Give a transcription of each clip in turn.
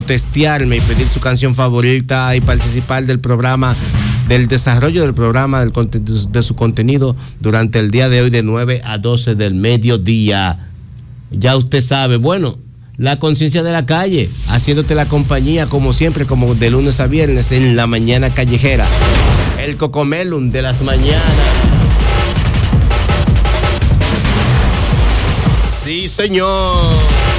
testearme y pedir su canción favorita y participar del programa, del desarrollo del programa, de su contenido durante el día de hoy de 9 a 12 del mediodía. Ya usted sabe, bueno, la conciencia de la calle, haciéndote la compañía como siempre, como de lunes a viernes en la mañana callejera. El Cocomelon de las mañanas. Sí, señor.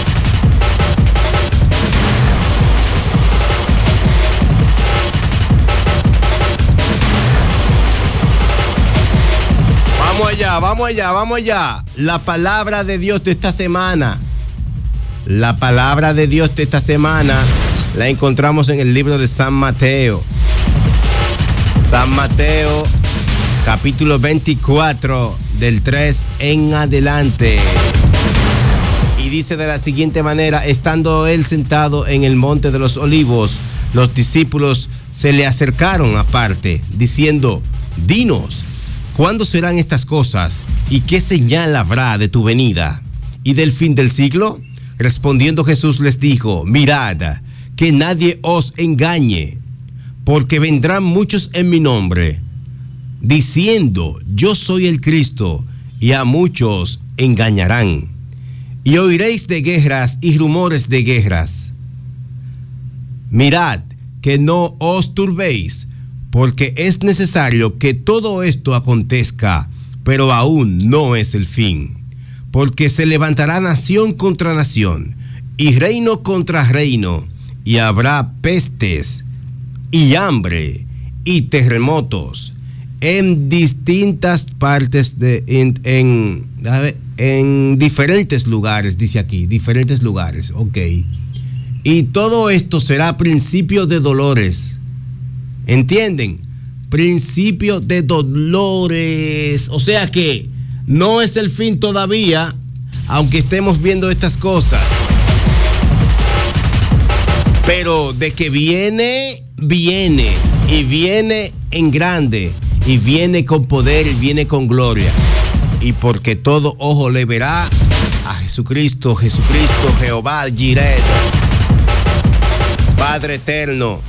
Vamos allá. La palabra de Dios de esta semana. La palabra de Dios de esta semana la encontramos en el libro de San Mateo. San Mateo, capítulo 24, del 3 en adelante. Y dice de la siguiente manera: estando él sentado en el monte de los olivos, los discípulos se le acercaron aparte, diciendo: dinos, ¿cuándo serán estas cosas? ¿Y qué señal habrá de tu venida y del fin del siglo? Respondiendo Jesús les dijo: mirad, que nadie os engañe, porque vendrán muchos en mi nombre, diciendo: yo soy el Cristo, y a muchos engañarán. Y oiréis de guerras y rumores de guerras. Mirad que no os turbéis, porque es necesario que todo esto acontezca, pero aún no es el fin. Porque se levantará nación contra nación, y reino contra reino, y habrá pestes, y hambre, y terremotos, en distintas partes en diferentes lugares, dice aquí, diferentes lugares, ok. Y todo esto será principio de dolores. ¿Entienden? Principio de dolores. O sea que no es el fin todavía, aunque estemos viendo estas cosas. Pero de que viene, viene. Y viene en grande. Y viene con poder y viene con gloria. Y porque todo ojo le verá a Jesucristo, Jehová Jireh, Padre eterno.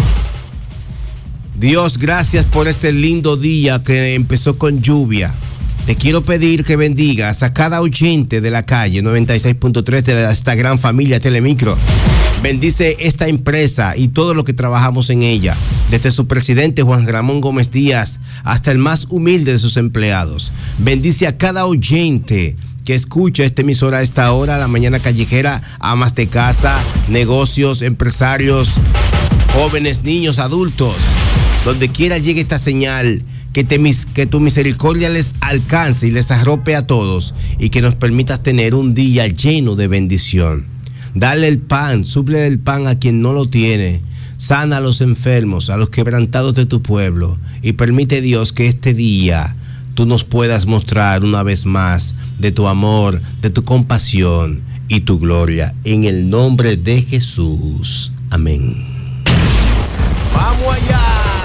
Dios, gracias por este lindo día que empezó con lluvia. Te quiero pedir que bendigas a cada oyente de la calle 96.3 de esta gran familia Telemicro. Bendice esta empresa y todo lo que trabajamos en ella, desde su presidente Juan Ramón Gómez Díaz hasta el más humilde de sus empleados. Bendice a cada oyente que escucha esta emisora a esta hora, la mañana callejera, amas de casa, negocios, empresarios, jóvenes, niños, adultos. Donde quiera llegue esta señal, que tu misericordia les alcance y les arrope a todos, y que nos permitas tener un día lleno de bendición. Dale el pan, suple el pan a quien no lo tiene. Sana a los enfermos, a los quebrantados de tu pueblo, y permite, Dios, que este día tú nos puedas mostrar una vez más de tu amor, de tu compasión y tu gloria. En el nombre de Jesús. Amén. ¡Vamos allá!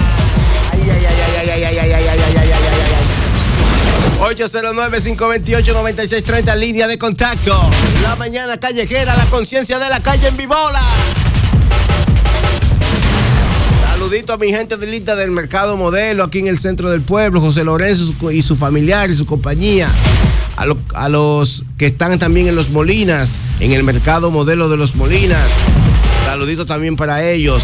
809-528-9630, línea de contacto. La mañana callejera, la conciencia de la calle en Vibola. Saludito a mi gente de lista del Mercado Modelo, aquí en el centro del pueblo, José Lorenzo y su familiar y su compañía. A los que están también en Los Molinas, en el Mercado Modelo de Los Molinas. Saludito también para ellos.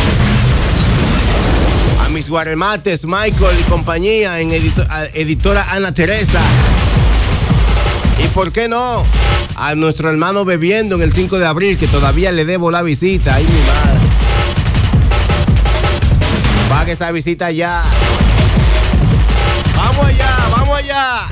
Mis guaremates, Michael y compañía, en editora Ana Teresa. Y por qué no, a nuestro hermano Bebiendo en el 5 de abril, que todavía le debo la visita. Ay, mi madre. Pague esa visita ya. Vamos allá.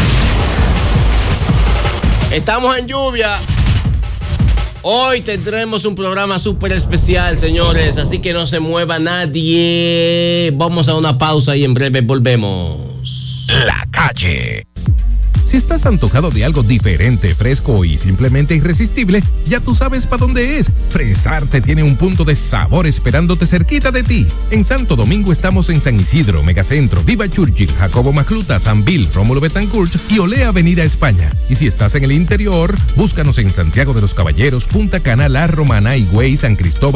Estamos en lluvia. Hoy tendremos un programa súper especial, señores, así que no se mueva nadie. Vamos a una pausa y en breve volvemos. La calle. Si estás antojado de algo diferente, fresco y simplemente irresistible, ya tú sabes para dónde es. Fresarte tiene un punto de sabor esperándote cerquita de ti. En Santo Domingo estamos en San Isidro, Megacentro, Viva Churchill, Jacobo Macluta, San Bill, Rómulo Betancourt y Olea Avenida España. Y si estás en el interior, búscanos en Santiago de los Caballeros, Punta Cana, La Romana, Higüey, San Cristóbal,